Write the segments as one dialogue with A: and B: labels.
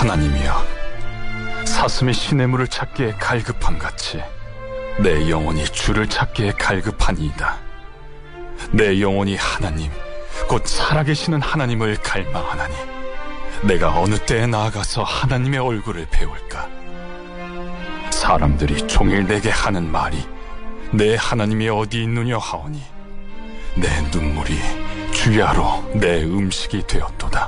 A: 하나님이여, 사슴이 시냇물을 찾기에 갈급함같이 내 영혼이 주를 찾기에 갈급하니이다. 내 영혼이 하나님, 곧 살아계시는 하나님을 갈망하나니 내가 어느 때에 나아가서 하나님의 얼굴을 배울까? 사람들이 종일 내게 하는 말이 내 하나님이 어디 있느냐 하오니 내 눈물이 주야로 내 음식이 되었도다.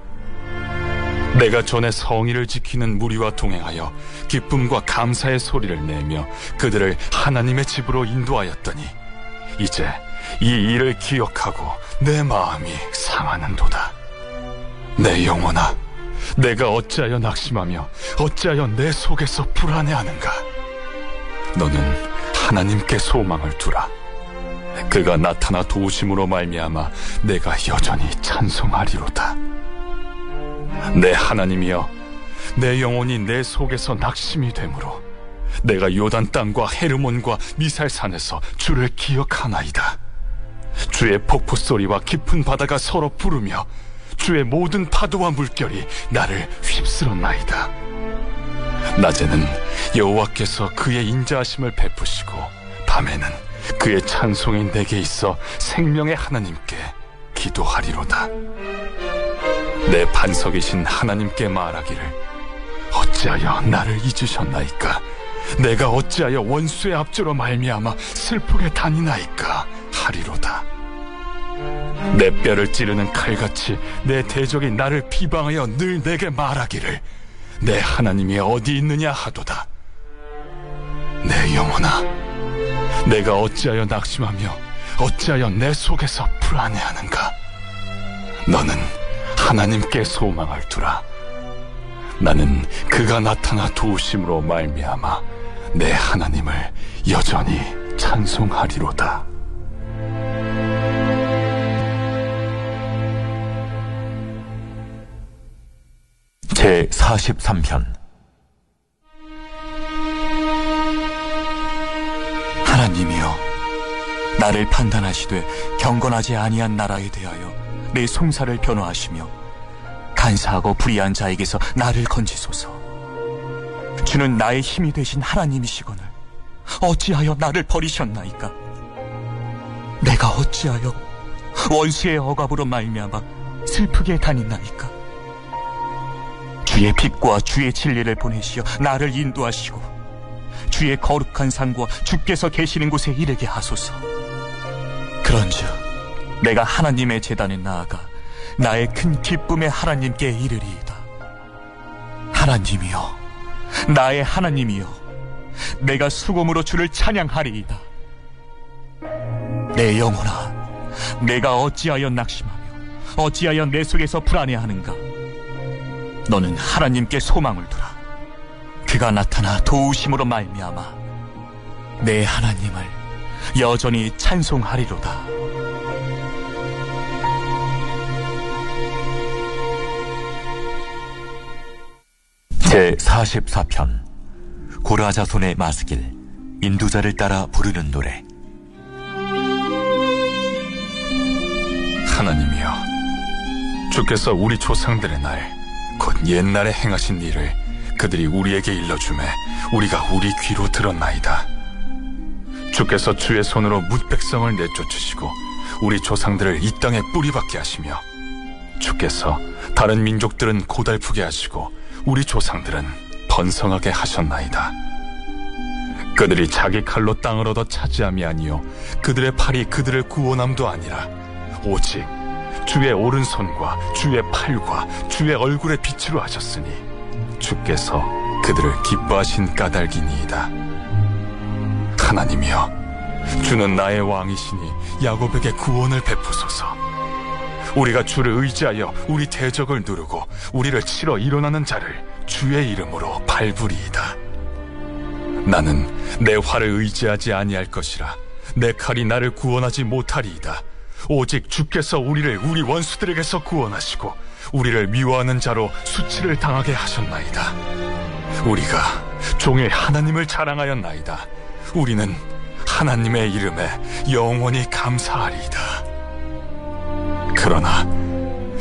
A: 내가 전에 성의를 지키는 무리와 동행하여 기쁨과 감사의 소리를 내며 그들을 하나님의 집으로 인도하였더니 이제 이 일을 기억하고 내 마음이 상하는도다. 내 영혼아, 내가 어찌하여 낙심하며 어찌하여 내 속에서 불안해하는가? 너는 하나님께 소망을 두라. 그가 나타나 도우심으로 말미암아 내가 여전히 찬송하리로다. 내 하나님이여, 내 영혼이 내 속에서 낙심이 되므로 내가 요단 땅과 헤르몬과 미살산에서 주를 기억하나이다. 주의 폭포 소리와 깊은 바다가 서로 부르며 주의 모든 파도와 물결이 나를 휩쓸었나이다. 낮에는 여호와께서 그의 인자하심을 베푸시고 밤에는 그의 찬송이 내게 있어 생명의 하나님께 기도하리로다. 내 반석이신 하나님께 말하기를 어찌하여 나를 잊으셨나이까? 내가 어찌하여 원수의 압조로 말미암아 슬프게 다니나이까? 하리로다. 내 뼈를 찌르는 칼같이 내 대적이 나를 비방하여 늘 내게 말하기를 내 하나님이 어디 있느냐 하도다. 내 영혼아, 내가 어찌하여 낙심하며 어찌하여 내 속에서 불안해하는가? 너는 하나님께 소망을 두라. 나는 그가 나타나 도우심으로 말미암아 내 하나님을 여전히 찬송하리로다.
B: 제43편. 하나님이여, 나를 판단하시되 경건하지 아니한 나라에 대하여 내 송사를 변호하시며 간사하고 불의한 자에게서 나를 건지소서. 주는 나의 힘이 되신 하나님이시거늘 어찌하여 나를 버리셨나이까? 내가 어찌하여 원수의 억압으로 말미암아 슬프게 다니나이까? 주의 빛과 주의 진리를 보내시어 나를 인도하시고 주의 거룩한 산과 주께서 계시는 곳에 이르게 하소서. 그런즉 내가 하나님의 제단에 나아가 나의 큰 기쁨의 하나님께 이르리이다. 하나님이여, 나의 하나님이여, 내가 수금으로 주를 찬양하리이다. 내 영혼아, 내가 어찌하여 낙심하며 어찌하여 내 속에서 불안해하는가? 너는 하나님께 소망을 두라. 그가 나타나 도우심으로 말미암아 내 하나님을 여전히 찬송하리로다. 제44편. 고라자손의 마스길, 인도자를 따라 부르는 노래.
A: 하나님이여, 주께서 우리 조상들의 날 곧 옛날에 행하신 일을 그들이 우리에게 일러주매 우리가 우리 귀로 들었나이다. 주께서 주의 손으로 뭇백성을 내쫓으시고 우리 조상들을 이 땅에 뿌리박게 하시며 주께서 다른 민족들은 고달프게 하시고 우리 조상들은 번성하게 하셨나이다. 그들이 자기 칼로 땅을 얻어 차지함이 아니요 그들의 팔이 그들을 구원함도 아니라 오직 주의 오른손과 주의 팔과 주의 얼굴의 빛으로 하셨으니 주께서 그들을 기뻐하신 까닭이니이다. 하나님이여, 주는 나의 왕이시니 야곱에게 구원을 베푸소서. 우리가 주를 의지하여 우리 대적을 누르고 우리를 치러 일어나는 자를 주의 이름으로 밟으리이다. 나는 내 활을 의지하지 아니할 것이라 내 칼이 나를 구원하지 못하리이다. 오직 주께서 우리를 우리 원수들에게서 구원하시고 우리를 미워하는 자로 수치를 당하게 하셨나이다. 우리가 종일 하나님을 자랑하였나이다. 우리는 하나님의 이름에 영원히 감사하리이다. 그러나